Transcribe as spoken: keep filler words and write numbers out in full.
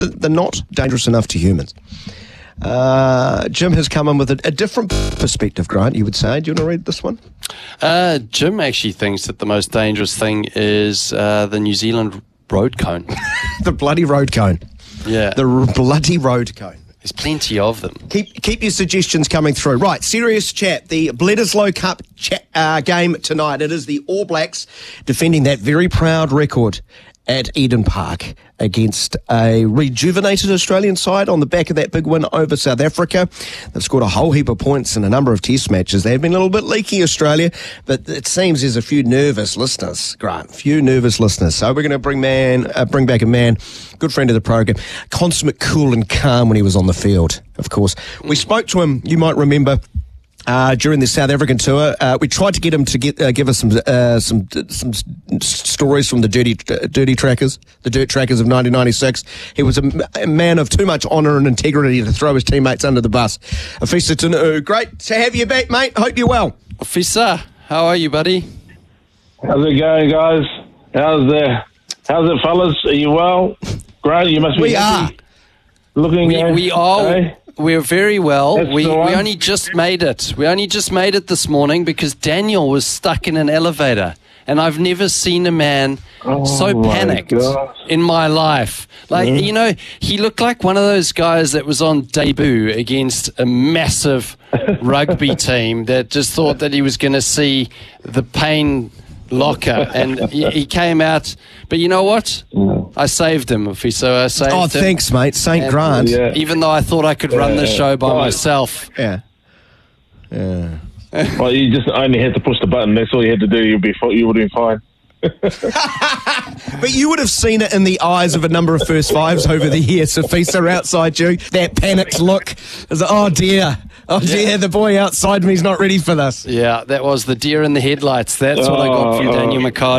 they're not dangerous enough to humans. Uh, Jim has come in with a, a different perspective, Grant, you would say. Do you want to read this one? Uh, Jim actually thinks that the most dangerous thing is uh, the New Zealand road cone. The bloody road cone. Yeah. The r- bloody road cone. There's plenty of them. Keep keep your suggestions coming through. Right, serious chat. The Bledisloe Cup chat, uh, game tonight. It is the All Blacks defending that very proud record at Eden Park against a rejuvenated Australian side on the back of that big win over South Africa. They've scored a whole heap of points in a number of test matches. They've been a little bit leaky, Australia, but it seems there's a few nervous listeners, Grant, a few nervous listeners. So we're going to bring man, uh, bring back a man, good friend of the program, consummate cool and calm when he was on the field, of course. We spoke to him, you might remember, Uh, during the South African tour. Uh, we tried to get him to get, uh, give us some uh, some some s- stories from the dirty uh, dirty trackers, the dirt trackers of nineteen ninety-six. He was a, m- a man of too much honour and integrity to throw his teammates under the bus. Afisa Tunu, great to have you back, mate. Hope you're well. Afisa, how are you, buddy? How's it going, guys? How's the how's it, fellas? Are you well? Great, you must be We happy. are. Looking, We, uh, we are. eh? We're very well. That's We the we one. only just made it. We only just made it this morning because Daniel was stuck in an elevator, and I've never seen a man Oh so my panicked gosh. in my life. Like Yeah. you know, he looked like one of those guys that was on debut against a massive rugby team that just thought that he was going to see the pain locker, and he, he came out. But you know what? I saved him, so I saved Oh, him. thanks, mate. Saint And- Grant. Yeah. Even though I thought I could run the Yeah. show by Right. myself. Yeah. Yeah. Well, you just only had to push the button. That's all you had to do. You'd be fi- you would have been fine. But you would have seen it in the eyes of a number of first fives over the years. Afisa outside you, that panicked look. It's like, oh dear, oh dear, the boy outside me is not ready for this. Yeah, that was the deer in the headlights. That's what I got from Oh, Daniel McCarty.